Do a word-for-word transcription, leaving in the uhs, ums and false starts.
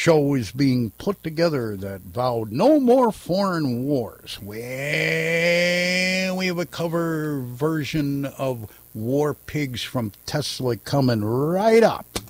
show is being put together that vowed no more foreign wars. Well, we have a cover version of War Pigs from Tesla coming right up.